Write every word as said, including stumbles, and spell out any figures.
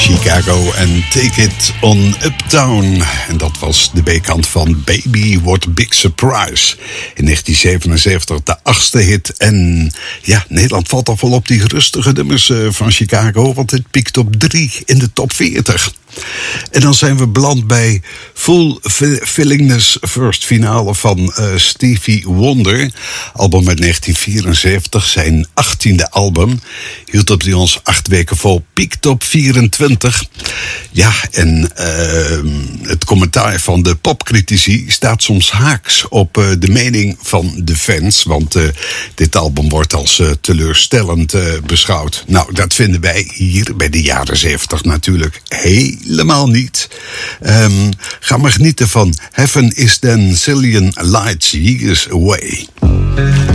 Chicago en Take It on Uptown. En dat was de B-kant van Baby What a Big Surprise. In negentien zevenenzeventig de achtste hit. En ja, Nederland valt al vol op die rustige nummers van Chicago, want het piekt op drie in de top veertig. En dan zijn we beland bij Full Fillingness First finale van uh, Stevie Wonder. Album uit negentien vierenzeventig, zijn achttiende album. Hield op die ons acht weken vol, piekt op vierentwintig. Ja, en uh, het commentaar van de popcritici staat soms haaks op uh, de mening van de fans. Want uh, dit album wordt als uh, teleurstellend uh, beschouwd. Nou, dat vinden wij hier bij de jaren zeventig natuurlijk helemaal niet. Um, ga maar genieten van Heaven is Then Zillion Lights Years Away.